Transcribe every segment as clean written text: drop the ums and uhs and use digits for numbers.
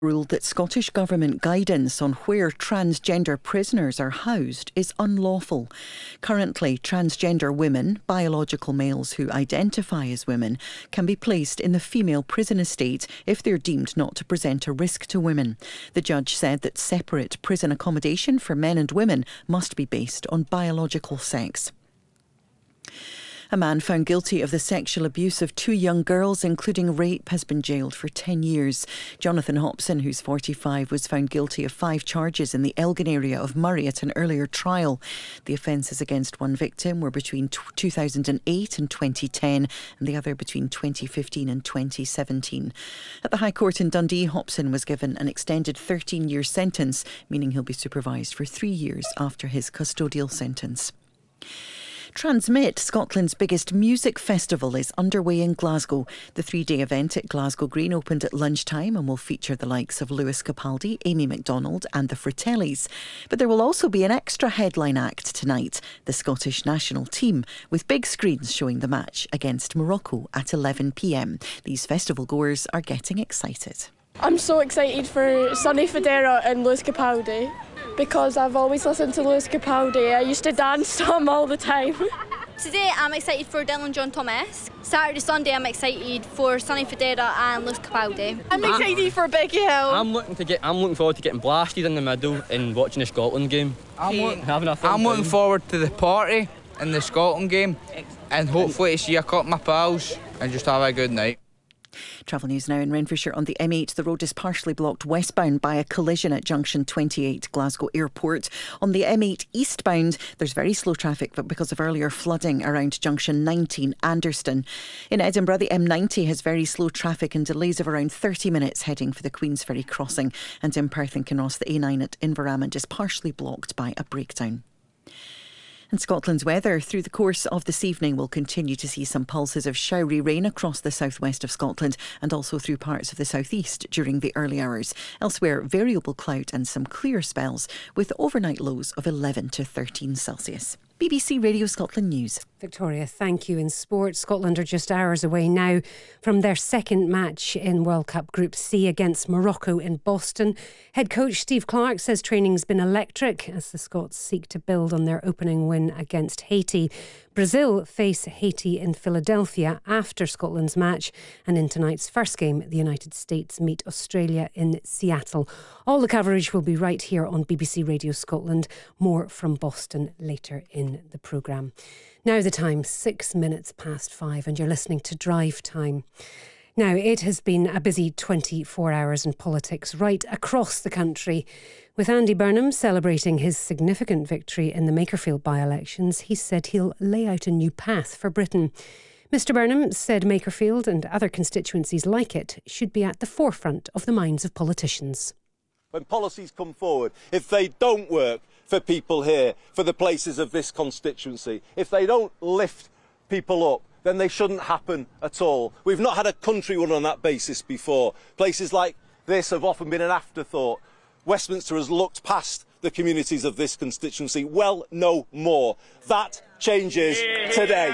Ruled that Scottish Government guidance on where transgender prisoners are housed is unlawful. Currently, transgender women, biological males who identify as women, can be placed in the female prison estate if they're deemed not to present a risk to women. The judge said that separate prison accommodation for men and women must be based on biological sex. A man found guilty of the sexual abuse of 2 young girls, including rape, has been jailed for 10 years. Jonathan Hobson, who's 45, was found guilty of 5 charges in the Elgin area of Murray at an earlier trial. The offences against one victim were between 2008 and 2010 and the other between 2015 and 2017. At the High Court in Dundee, Hobson was given an extended 13-year sentence, meaning he'll be supervised for 3 years after his custodial sentence. Transmit, Scotland's biggest music festival, is underway in Glasgow. The 3-day event at Glasgow Green opened at lunchtime and will feature the likes of Lewis Capaldi, Amy Macdonald and the Fratellis. But there will also be an extra headline act tonight, the Scottish national team, with big screens showing the match against Morocco at 11 p.m. These festival goers are getting excited. I'm so excited for Sonny Fodera and Lewis Capaldi because I've always listened to Lewis Capaldi. I used to dance to him all the time. Today I'm excited for Dylan John Thomas. Saturday, Sunday I'm excited for Sonny Fodera and Lewis Capaldi. I'm excited for Becky Hill. I'm looking forward to getting blasted in the middle and watching the Scotland game. I'm looking forward to the party in the Scotland game and hopefully to see a couple of my pals and just have a good night. Travel news now in Renfrewshire. On the M8, the road is partially blocked westbound by a collision at junction 28 Glasgow Airport. On the M8 eastbound, there's very slow traffic, but because of earlier flooding around junction 19 Anderston. In Edinburgh, the M90 has very slow traffic and delays of around 30 minutes heading for the Queensferry crossing. And in Perth and Kinross, the A9 at Inverarmond is partially blocked by a breakdown. And Scotland's weather through the course of this evening will continue to see some pulses of showery rain across the southwest of Scotland and also through parts of the southeast during the early hours. Elsewhere, variable cloud and some clear spells with overnight lows of 11 to 13 Celsius. BBC Radio Scotland News. Victoria, thank you. In sport, Scotland are just hours away now from their second match in World Cup Group C against Morocco in Boston. Head coach Steve Clarke says training's been electric as the Scots seek to build on their opening win against Haiti. Brazil face Haiti in Philadelphia after Scotland's match, and in tonight's first game, the United States meet Australia in Seattle. All the coverage will be right here on BBC Radio Scotland. More from Boston later in the programme. Now the time, 6 minutes past 5, and you're listening to Drive Time. Now, it has been a busy 24 hours in politics right across the country. With Andy Burnham celebrating his significant victory in the Makerfield by-elections, he said he'll lay out a new path for Britain. Mr Burnham said Makerfield and other constituencies like it should be at the forefront of the minds of politicians. When policies come forward, if they don't work for people here, for the places of this constituency, if they don't lift people up, then they shouldn't happen at all. We've not had a country run on that basis before. Places like this have often been an afterthought. Westminster has looked past the communities of this constituency. Well, no more. That changes today.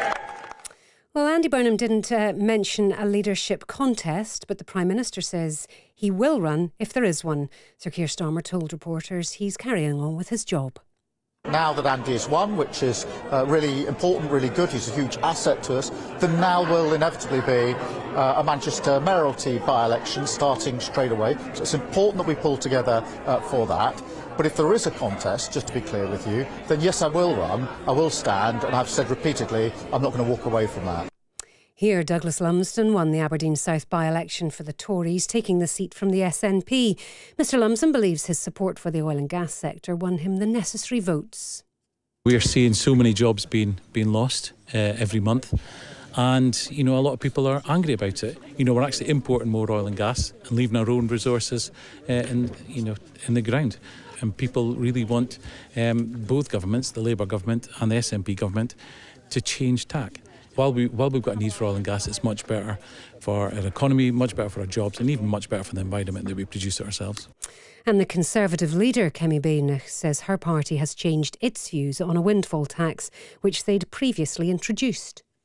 Well, Andy Burnham didn't mention a leadership contest, but the Prime Minister says he will run if there is one. Sir Keir Starmer told reporters he's carrying on with his job. Now that Andy has won, which is really important, really good, he's a huge asset to us, then now will inevitably be a Manchester mayoralty by-election starting straight away. So it's important that we pull together for that. But if there is a contest, just to be clear with you, then yes, I will run, I will stand, and I've said repeatedly, I'm not going to walk away from that. Here, Douglas Lumsden won the Aberdeen South by-election for the Tories, taking the seat from the SNP. Mr Lumsden believes his support for the oil and gas sector won him the necessary votes. We are seeing so many jobs being lost every month. And, a lot of people are angry about it. We're actually importing more oil and gas and leaving our own resources in the ground. And people really want both governments, the Labour government and the SNP government, to change tack. While we've got a need for oil and gas, it's much better for our economy, much better for our jobs, and even much better for the environment that we produce it ourselves. And the Conservative leader, Kemi Badenoch, says her party has changed its views on a windfall tax, which they'd previously introduced.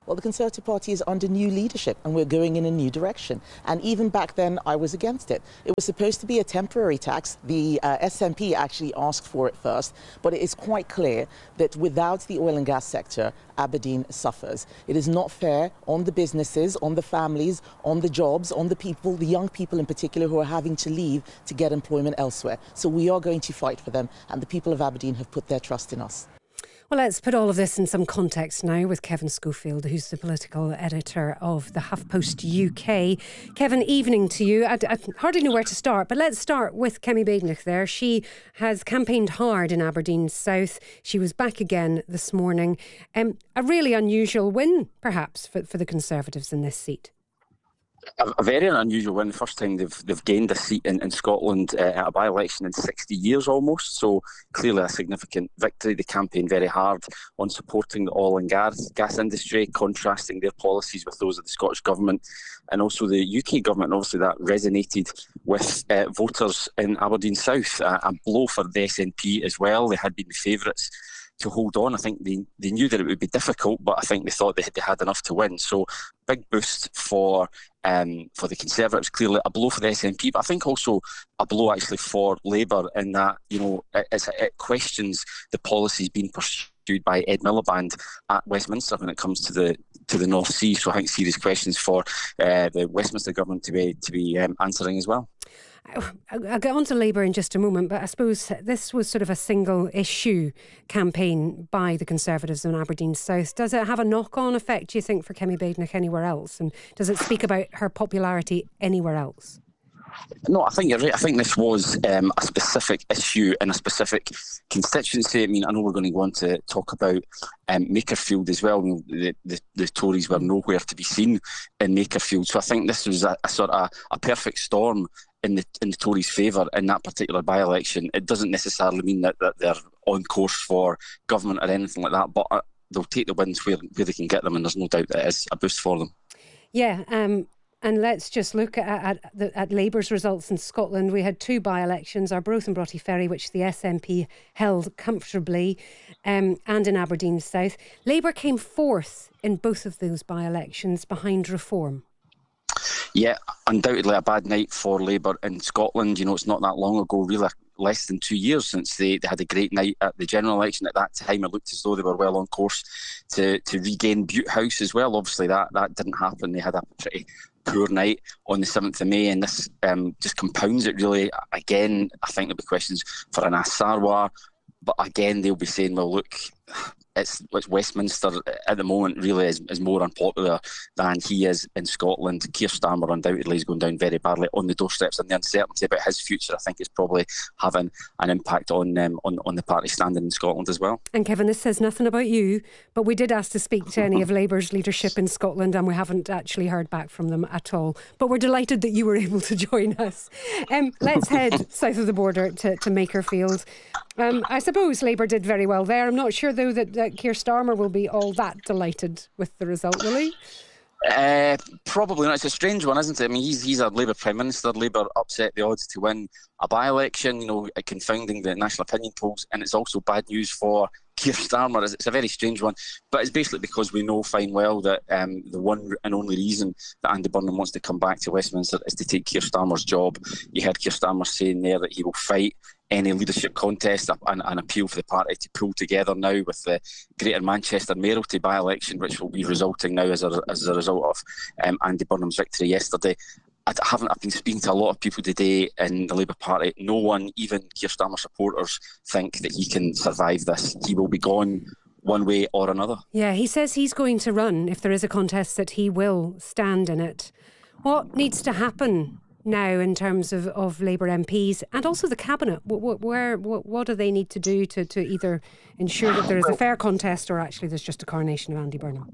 Well, the Conservative Party is under new leadership and we're going in a new direction. And even back then, I was against it. It was supposed to be a temporary tax. The SNP actually asked for it first, but it is quite clear that without the oil and gas sector, Aberdeen suffers. It is not fair on the businesses, on the families, on the jobs, on the people, the young people in particular who are having to leave to get employment elsewhere. So we are going to fight for them, and the people of Aberdeen have put their trust in us. Well, let's put all of this in some context now with Kevin Schofield, who's the political editor of the HuffPost UK. Kevin, evening to you. I hardly know where to start, but let's start with Kemi Badenoch there. She has campaigned hard in Aberdeen South. She was back again this morning. A really unusual win, perhaps, for the Conservatives in this seat. A very unusual win. The first time they've gained a seat in Scotland at a by-election in 60 years almost. So clearly a significant victory. They campaigned very hard on supporting the oil and gas industry, contrasting their policies with those of the Scottish Government and also the UK Government. And obviously that resonated with voters in Aberdeen South. A blow for the SNP as well. They had been the favourites to hold on. I think they knew that it would be difficult, but I think they thought they had enough to win. So big boost for the Conservatives, clearly a blow for the SNP, but I think also a blow actually for Labour in that, you know, it questions the policies being pursued by Ed Miliband at Westminster when it comes to the North Sea. So I think serious questions for the Westminster government to be answering as well. I'll get on to Labour in just a moment, but I suppose this was sort of a single issue campaign by the Conservatives in Aberdeen South. Does it have a knock-on effect, do you think, for Kemi Badenoch anywhere else? And does it speak about her popularity anywhere else? No, I think you're right. I think this was a specific issue in a specific constituency. I mean, I know we're going to go on to talk about Makerfield as well. The Tories were nowhere to be seen in Makerfield. So I think this was a sort of a perfect storm in the Tories' favour in that particular by-election. It doesn't necessarily mean that they're on course for government or anything like that, but they'll take the wins where they can get them, and there's no doubt that it is a boost for them. Yeah, and let's just look at Labour's results in Scotland. We had two by-elections, Arbroath and Broughty Ferry, which the SNP held comfortably, and in Aberdeen South. Labour came fourth in both of those by-elections behind Reform. Yeah, undoubtedly a bad night for Labour in Scotland. You know, it's not that long ago, really less than 2 years since they had a great night at the general election. At that time, it looked as though they were well on course to regain Bute House as well. Obviously, that didn't happen. They had a pretty poor night on the 7th of May, and this just compounds it, really. Again, I think there'll be questions for Anas Sarwar, but again, they'll be saying, well, look, it's Westminster at the moment really is more unpopular than he is in Scotland. Keir Starmer undoubtedly is going down very badly on the doorsteps, and the uncertainty about his future, I think, is probably having an impact on the party standing in Scotland as well. And Kevin, this says nothing about you, but we did ask to speak to any of Labour's leadership in Scotland, and we haven't actually heard back from them at all. But we're delighted that you were able to join us. Let's head south of the border to Makerfield. I suppose Labour did very well there. I'm not sure, though, that Keir Starmer will be all that delighted with the result, will he? Probably not. It's a strange one, isn't it? I mean, he's a Labour Prime Minister. Labour upset the odds to win a by-election, you know, confounding the national opinion polls, and it's also bad news for Keir Starmer. It's a very strange one, but it's basically because we know fine well that the one and only reason that Andy Burnham wants to come back to Westminster is to take Keir Starmer's job. You heard Keir Starmer saying there that he will fight any leadership contest and appeal for the party to pull together now with the Greater Manchester mayoralty by-election, which will be resulting now as a result of Andy Burnham's victory yesterday. I've been speaking to a lot of people today in the Labour Party. No one, even Keir Starmer supporters, think that he can survive this. He will be gone one way or another. Yeah, he says he's going to run if there is a contest, that he will stand in it. What needs to happen now in terms of Labour MPs and also the Cabinet? What do they need to do to either ensure that there is a fair contest or actually there's just a coronation of Andy Burnham?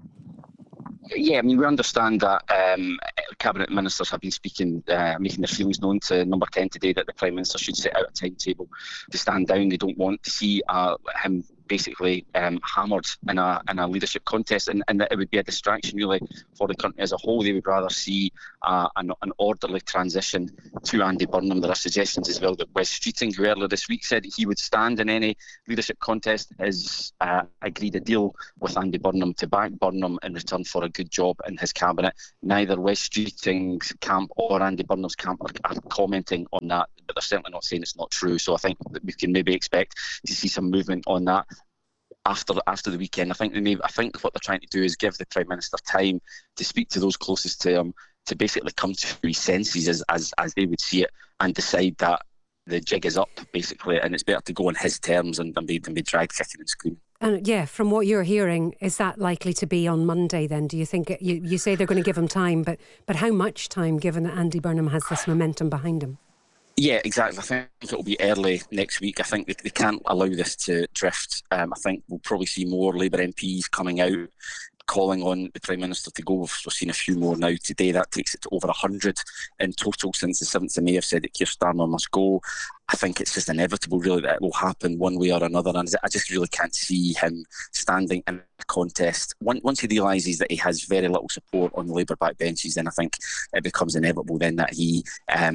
Yeah, I mean, we understand that Cabinet Ministers have been speaking, making their feelings known to Number 10 today that the Prime Minister should set out a timetable to stand down. They don't want to see him basically hammered in a leadership contest, and that it would be a distraction really for the country as a whole. They would rather see an orderly transition to Andy Burnham. There are suggestions as well that Wes Streeting, who earlier this week said he would stand in any leadership contest, has agreed a deal with Andy Burnham to back Burnham in return for a good job in his cabinet. Neither Wes Streeting's camp or Andy Burnham's camp are commenting on that, but they're certainly not saying it's not true. So I think that we can maybe expect to see some movement on that after the weekend. I think what they're trying to do is give the Prime Minister time to speak to those closest to him, to basically come to his senses as they would see it, and decide that the jig is up, basically, and it's better to go on his terms than be dragged kicking and screaming. And yeah, from what you're hearing, is that likely to be on Monday then? Do you think, you say they're going to give him time, but how much time, given that Andy Burnham has this momentum behind him? Yeah, exactly. I think it will be early next week. I think they can't allow this to drift. I think we'll probably see more Labour MPs coming out, calling on the Prime Minister to go. We've seen a few more now today. That takes it to over 100 in total since the 7th of May have said that Keir Starmer must go. I think it's just inevitable, really, that it will happen one way or another. And I just really can't see him standing in a contest. Once he realises that he has very little support on the Labour backbenches, then I think it becomes inevitable then that he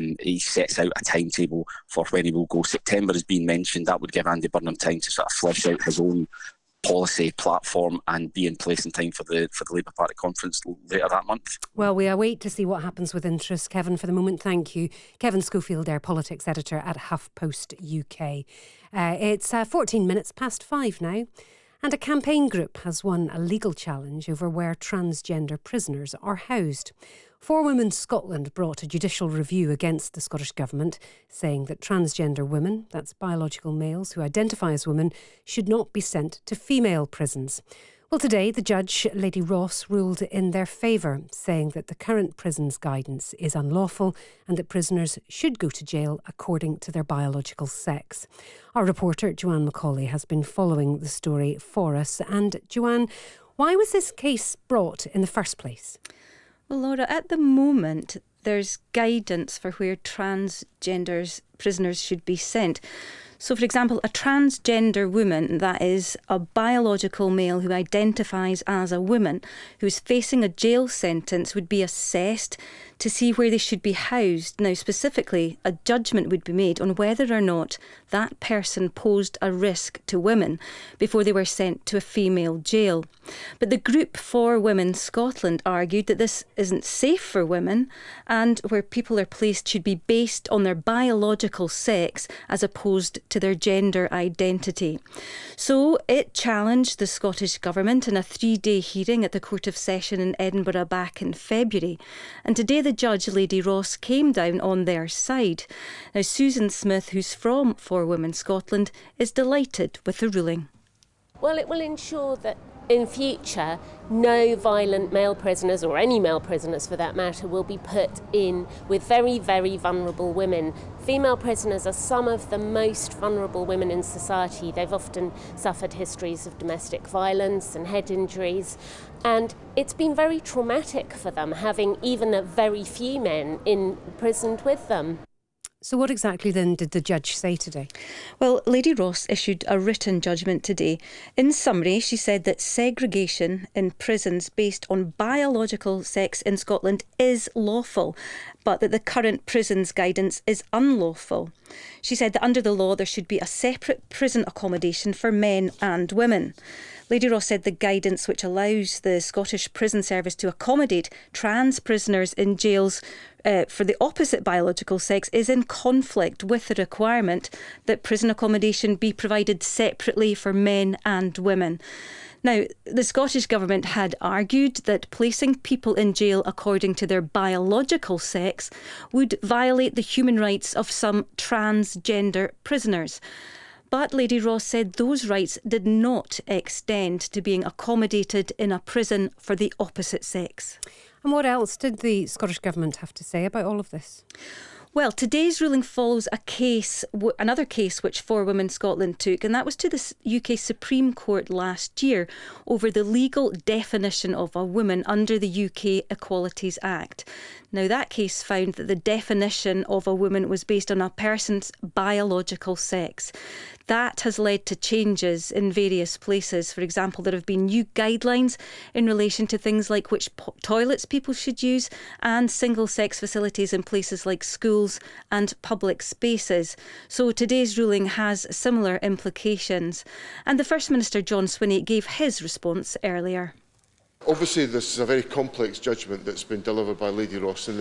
sets out a timetable for when he will go. September has been mentioned. That would give Andy Burnham time to sort of flesh out his own policy platform and be in place in time for the Labour Party conference later that month. Well, we await to see what happens with interest. Kevin, for the moment, thank you. Kevin Schofield, our politics editor at HuffPost UK. It's 14 minutes past 5 now, and a campaign group has won a legal challenge over where transgender prisoners are housed. For Women Scotland brought a judicial review against the Scottish Government, saying that transgender women, that's biological males who identify as women, should not be sent to female prisons. Well, today the judge, Lady Ross, ruled in their favour, saying that the current prison's guidance is unlawful and that prisoners should go to jail according to their biological sex. Our reporter, Joanne Macaulay, has been following the story for us. And Joanne, why was this case brought in the first place? Well, Laura, at the moment, there's guidance for where transgender prisoners should be sent. So, for example, a transgender woman, that is a biological male who identifies as a woman, who's facing a jail sentence, would be assessed to see where they should be housed. Now, specifically, a judgment would be made on whether or not that person posed a risk to women before they were sent to a female jail. But the group For Women Scotland argued that this isn't safe for women, and where people are placed should be based on their biological sex as opposed to their gender identity. So it challenged the Scottish Government in a 3-day hearing at the Court of Session in Edinburgh back in February. And today the judge, Lady Ross, came down on their side. Now, Susan Smith, who's from For Women Scotland, is delighted with the ruling. Well, it will ensure that in future no violent male prisoners, or any male prisoners for that matter, will be put in with very, very vulnerable women. Female prisoners are some of the most vulnerable women in society. They've often suffered histories of domestic violence and head injuries, and it's been very traumatic for them having even a very few men imprisoned with them. So what exactly then did the judge say today? Well, Lady Ross issued a written judgment today. In summary, she said that segregation in prisons based on biological sex in Scotland is lawful, but that the current prison's guidance is unlawful. She said that under the law there should be a separate prison accommodation for men and women. Lady Ross said the guidance which allows the Scottish Prison Service to accommodate trans prisoners in jails for the opposite biological sex is in conflict with the requirement that prison accommodation be provided separately for men and women. Now, the Scottish Government had argued that placing people in jail according to their biological sex would violate the human rights of some transgender prisoners. But Lady Ross said those rights did not extend to being accommodated in a prison for the opposite sex. And what else did the Scottish Government have to say about all of this? Well, today's ruling follows another case which For Women Scotland took, and that was to the UK Supreme Court last year over the legal definition of a woman under the UK Equalities Act. Now, that case found that the definition of a woman was based on a person's biological sex. that has led to changes in various places. For example, there have been new guidelines in relation to things like which toilets people should use and single-sex facilities in places like schools and public spaces. So today's ruling has similar implications. And the First Minister, John Swinney, gave his response earlier. Obviously, this is a very complex judgment that's been delivered by Lady Ross, and